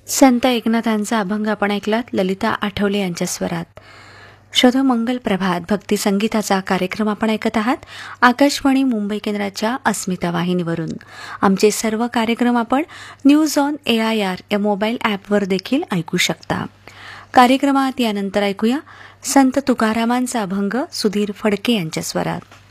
संत एकनाथांचा अभंग आपण ऐकलात ललिता आठवले यांच्या स्वरात. शोधो मंगल प्रभात भक्ती संगीताचा कार्यक्रम आपण ऐकत आहात आकाशवाणी मुंबई केंद्राच्या अस्मिता वाहिनीवरून. आमचे सर्व कार्यक्रम आपण न्यूज ऑन AIR या मोबाईल ॲपवर देखील ऐकू शकता. कार्यक्रमात यानंतर ऐकूया संत तुकारामांचा अभंग सुधीर फडके यांच्या स्वरात.